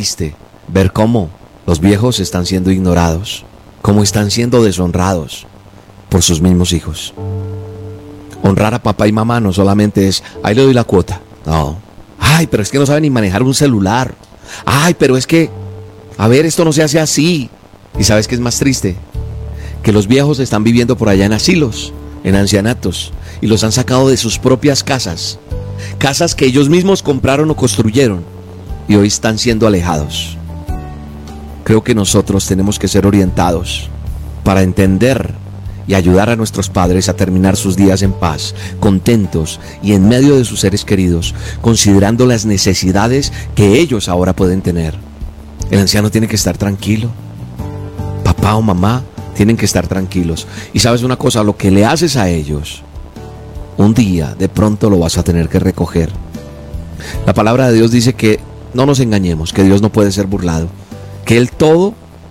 triste ver cómo los viejos están siendo ignorados, cómo están siendo deshonrados por sus mismos hijos. Honrar a papá y mamá no solamente es, ahí le doy la cuota. No. Ay, pero es que no sabe ni manejar un celular. Ay, pero es que, a ver, esto no se hace así. ¿Y sabes qué es más triste? Que los viejos están viviendo por allá en asilos, en ancianatos, y los han sacado de sus propias casas. Casas que ellos mismos compraron o construyeron, y hoy están siendo alejados. Creo que nosotros tenemos que ser orientados para entender y ayudar a nuestros padres a terminar sus días en paz, contentos y en medio de sus seres queridos, considerando las necesidades que ellos ahora pueden tener. El anciano tiene que estar tranquilo. Papá o mamá tienen que estar tranquilos. Y sabes una cosa, lo que le haces a ellos, un día de pronto lo vas a tener que recoger. La palabra de Dios dice que no nos engañemos, que Dios no puede ser burlado, que Él todo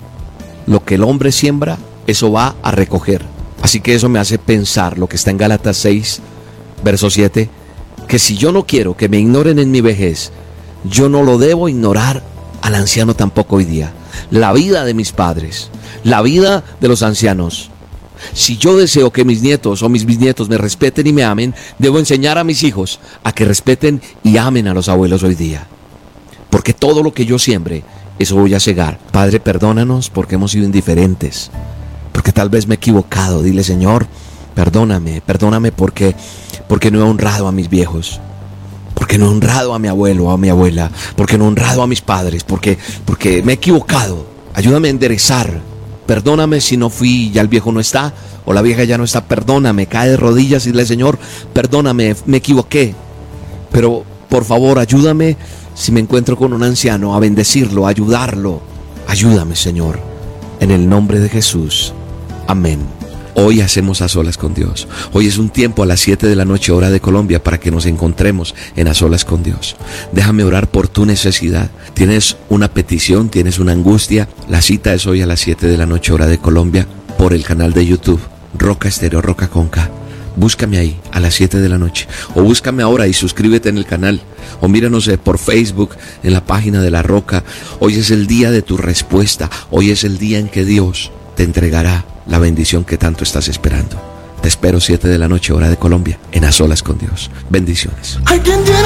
lo que el hombre siembra, eso va a recoger. Así que eso me hace pensar lo que está en Gálatas 6, verso 7, que si yo no quiero que me ignoren en mi vejez, yo no lo debo ignorar al anciano tampoco hoy día. La vida de mis padres, la vida de los ancianos. Si yo deseo que mis nietos o mis bisnietos me respeten y me amen, debo enseñar a mis hijos a que respeten y amen a los abuelos hoy día. Porque todo lo que yo siembre, eso voy a cegar. Padre, perdónanos porque hemos sido indiferentes, porque tal vez me he equivocado. Dile, Señor, perdóname porque no he honrado a mis viejos, porque no he honrado a mi abuelo o a mi abuela, porque no he honrado a mis padres, porque me he equivocado. Ayúdame a enderezar. Perdóname si no fui, ya el viejo no está, o la vieja ya no está. Perdóname, cae de rodillas y dile, Señor, perdóname, me equivoqué. Pero por favor, ayúdame si me encuentro con un anciano, a bendecirlo, a ayudarlo. Ayúdame, Señor, en el nombre de Jesús. Amén. Hoy hacemos A Solas con Dios. Hoy es un tiempo a las 7 de la noche, hora de Colombia, para que nos encontremos en A Solas con Dios. Déjame orar por tu necesidad. Tienes una petición, tienes una angustia. La cita es hoy a las 7 de la noche, hora de Colombia, por el canal de YouTube, Roca Estéreo, Roca con K. Búscame ahí a las 7 de la noche. O búscame ahora y suscríbete en el canal. O míranos por Facebook, en la página de La Roca. Hoy es el día de tu respuesta. Hoy es el día en que Dios te entregará la bendición que tanto estás esperando. Te espero 7 de la noche, hora de Colombia, en A Solas con Dios. Bendiciones.